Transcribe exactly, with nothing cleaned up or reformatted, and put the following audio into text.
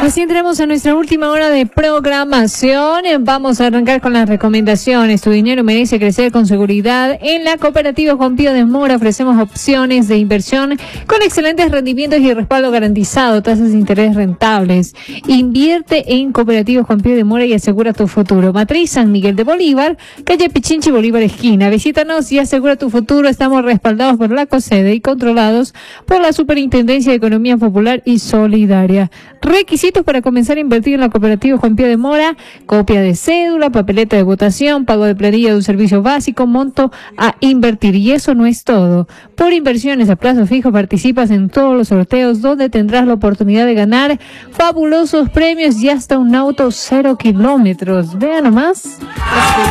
Así entramos a nuestra última hora de programación. Vamos a arrancar con las recomendaciones. Tu dinero merece crecer con seguridad. En la cooperativa Juan Pío de Mora ofrecemos opciones de inversión con excelentes rendimientos y respaldo garantizado, tasas de interés rentables. Invierte en Cooperativa Juan Pío de Mora y asegura tu futuro. Matriz San Miguel de Bolívar, calle Pichinchi, Bolívar esquina. Visítanos y asegura tu futuro. Estamos respaldados por la COSEDE y controlados por la Superintendencia de Economía Popular y Solidaria. Requisitos para comenzar a invertir en la cooperativa Juan Pío de Mora: copia de cédula, papeleta de votación, pago de planilla de un servicio básico, monto a invertir. Y eso no es todo. Por inversiones a plazo fijo participas en todos los sorteos donde tendrás la oportunidad de ganar fabulosos premios y hasta un auto cero kilómetros. Vean nomás.